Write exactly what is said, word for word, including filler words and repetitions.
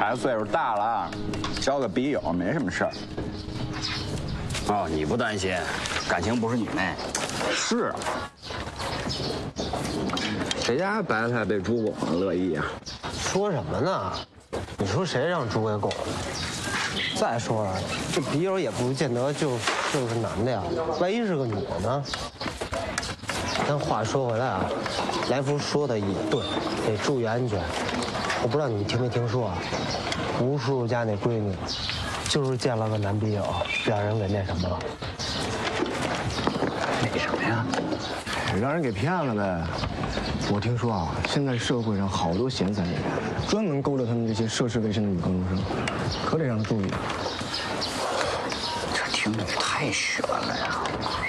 孩子岁数大了，交个笔友没什么事儿。 哦，你不担心，感情不是你妹。 是啊，谁家白菜被猪拱了乐意啊？ 说什么呢？你说谁让猪给拱了？再说了，这笔友也不见得就就是男的呀，万一是个女的呢？但话说回来啊，来福说的也对，得注意安全。我不知道你们听没听说啊，吴叔叔家那闺女，就是见了个男笔友，让人给那什么了。 那什么呀？ 让人给骗了呗。我听说啊，现在社会上好多闲散人员，专门勾勒他们这些涉世未深的女高中生，可得让人注意。 这听着太悬了呀！